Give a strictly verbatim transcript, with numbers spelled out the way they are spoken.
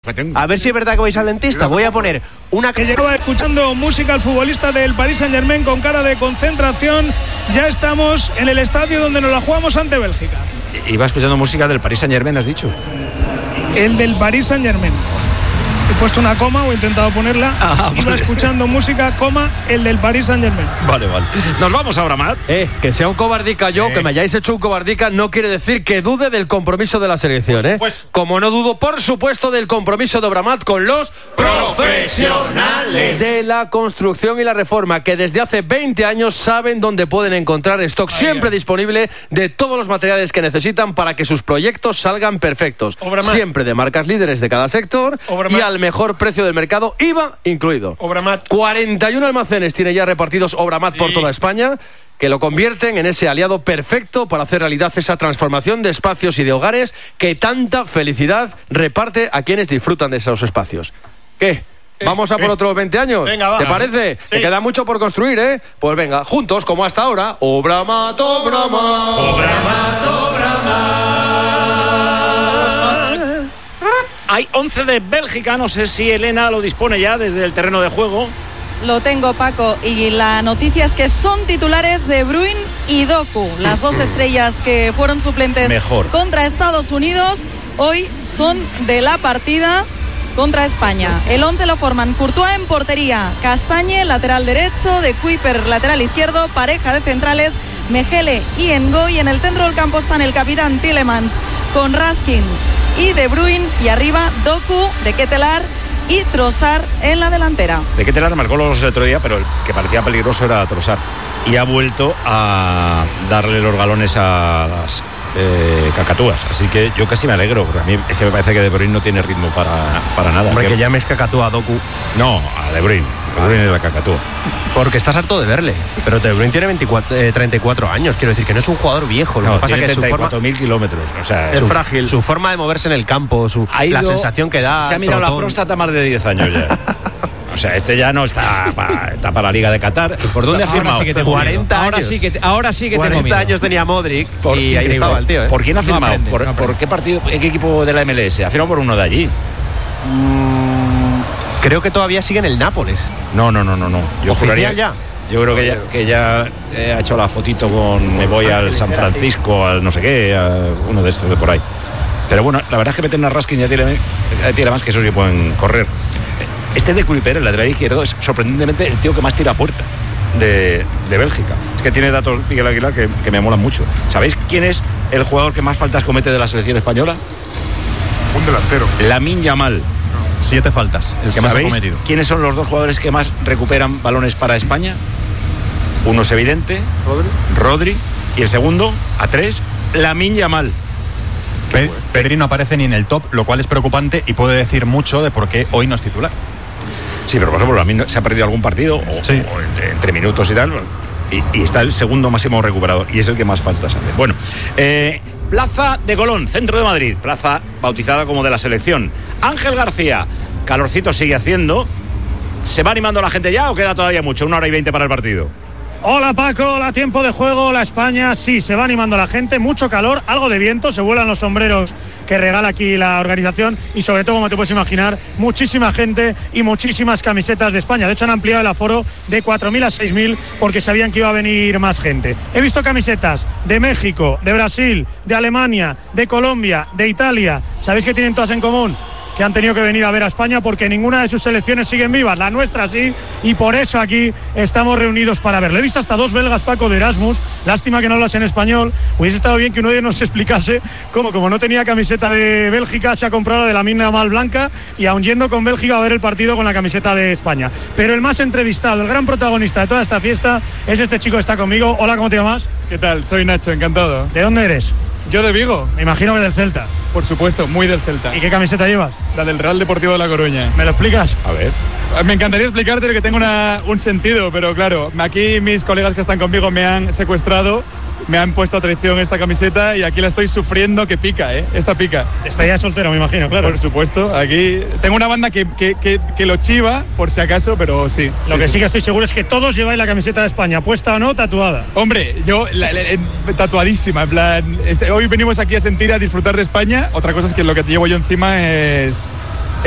A ver si es verdad que vais al dentista. Voy a poner una... Que llegaba escuchando música al futbolista del Paris Saint-Germain con cara de concentración. Ya estamos en el estadio donde nos la jugamos ante Bélgica. Iba escuchando música del Paris Saint-Germain, has dicho. El del Paris Saint-Germain. He puesto una coma o he intentado ponerla. Ah, Iba vale. escuchando música, coma, el del Paris Saint-Germain. Vale, vale. Nos vamos ahora, Matt. Eh, que sea un cobardica yo, eh. que me hayáis hecho un cobardica, no quiere decir que dude del compromiso de la selección, ¿eh? Como no dudo, por supuesto, del compromiso de Obramat con los profesionales de la construcción y la reforma, que desde hace veinte años saben dónde pueden encontrar stock siempre Ay, disponible de todos los materiales que necesitan para que sus proyectos salgan perfectos. Obramat. Siempre de marcas líderes de cada sector Obramat. Y al mejor precio del mercado, I V A incluido. Obramat. cuarenta y uno almacenes tiene ya repartidos Obramat sí. por toda España, que lo convierten en ese aliado perfecto para hacer realidad esa transformación de espacios y de hogares que tanta felicidad reparte a quienes disfrutan de esos espacios. ¿Qué? ¿Vamos a por otros veinte años? Venga, va. ¿Te parece? Sí. Que queda mucho por construir, ¿eh? Pues venga, juntos, como hasta ahora, Obramat, Obramat. Obramat, Obramat. Hay once de Bélgica, no sé si Elena lo dispone ya desde el terreno de juego. Lo tengo, Paco, y la noticia es que son titulares De Bruyne y Doku, las dos estrellas que fueron suplentes Mejor. contra Estados Unidos, hoy son de la partida contra España. El once lo forman Courtois en portería, Castagne, lateral derecho, De Kuyper, lateral izquierdo, pareja de centrales, Mejele y Ngoy. En el centro del campo están el capitán Tielemans con Raskin y De Bruyne, y arriba Doku, De Ketelaar y Trossard en la delantera. De Ketelaar marcó los el otro día, pero el que parecía peligroso era Trossard, y ha vuelto a darle los galones a las eh, cacatúas, así que yo casi me alegro, porque a mí es que me parece que De Bruyne no tiene ritmo para, para nada. Hombre, que, que llames cacatúa a Doku. No, a De Bruyne. De Bruyne es la cacatúa. Porque estás harto de verle. Pero De Bruyne tiene veinticuatro, eh, treinta y cuatro años. Quiero decir que no es un jugador viejo. Lo no, que pasa tiene que treinta y cuatro mil su forma kilómetros. O sea, es su, frágil. Su forma de moverse en el campo, su, ido, la sensación que da. Se ha mirado trotón. la próstata más de diez años ya. O sea, este ya no está para, está para la Liga de Qatar. ¿Por dónde ha firmado? Sí que cuarenta años. Ahora sí que, te, ahora sí que cuarenta años tenía Modric por, y ahí estaba el tío, ¿eh? ¿Por quién ha firmado? No aprende, ¿Por, no ¿Por qué partido, qué equipo de la M L S? Ha firmado por uno de allí. Mm, creo que todavía sigue en el Nápoles. No, no, no, no, no. Yo juraría ya. Yo creo que ya, que ya eh, ha hecho la fotito con me voy al San Francisco, al no sé qué, a uno de estos de por ahí. Pero bueno, la verdad es que meten a Raskin y a Tielemans, que eso sí pueden correr. Este De Kuyper, el lateral izquierdo, es sorprendentemente el tío que más tira a puerta de, de Bélgica. Es que tiene datos, Miguel Aguilar, que, que me molan mucho. ¿Sabéis quién es el jugador que más faltas comete de la selección española? Un delantero. Lamine Yamal. Siete faltas, el que más ha cometido. ¿Quiénes son los dos jugadores que más recuperan balones para España? Uno es evidente, Rodri. Rodri, y el segundo, a tres, Lamine Yamal. Pe- Pedri no aparece ni en el top, lo cual es preocupante y puede decir mucho de por qué hoy no es titular. Sí, pero por ejemplo, Lamine se ha perdido algún partido, o, sí. o entre, entre minutos y tal, y, y está el segundo máximo recuperador, y es el que más faltas hace. Bueno, eh, Plaza de Colón, centro de Madrid, plaza bautizada como de la selección. Ángel García, calorcito sigue haciendo. ¿Se va animando la gente ya o queda todavía mucho? Una hora y veinte para el partido. Hola Paco, hola, tiempo de juego, hola España. Sí, se va animando la gente, mucho calor, algo de viento, se vuelan los sombreros que regala aquí la organización y sobre todo, como te puedes imaginar, muchísima gente y muchísimas camisetas de España. De hecho, han ampliado el aforo de cuatro mil a seis mil porque sabían que iba a venir más gente. He visto camisetas de México, de Brasil, de Alemania, de Colombia, de Italia. ¿Sabéis qué tienen todas en común? Que han tenido que venir a ver a España porque ninguna de sus selecciones siguen vivas, la nuestra sí, y por eso aquí estamos reunidos para verlo. He visto hasta dos belgas, Paco, de Erasmus, lástima que no hablas en español. Hubiese estado bien que uno de ellos nos explicase cómo, como no tenía camiseta de Bélgica, se ha comprado de la mina mal blanca y aun yendo con Bélgica a ver el partido con la camiseta de España. Pero el más entrevistado, el gran protagonista de toda esta fiesta es este chico que está conmigo. Hola, ¿cómo te llamas? ¿Qué tal? Soy Nacho, encantado. ¿De dónde eres? Yo de Vigo. Me imagino que del Celta. Por supuesto, muy del Celta. ¿Y qué camiseta llevas? La del Real Deportivo de La Coruña. ¿Me lo explicas? A ver. Me encantaría explicarte que tengo una, un sentido, pero claro, aquí mis colegas que están conmigo me han secuestrado, me han puesto a traición esta camiseta y aquí la estoy sufriendo que pica, ¿eh? Esta pica. Despedida de soltero, me imagino, claro. Por supuesto, aquí tengo una banda que, que, que, que lo chiva, por si acaso, pero sí. Lo sí, que sí. sí que estoy seguro es que todos lleváis la camiseta de España, puesta o no, tatuada. Hombre, yo la, la, la, tatuadísima, en plan, este, hoy venimos aquí a sentir, a disfrutar de España. Otra cosa es que lo que llevo yo encima es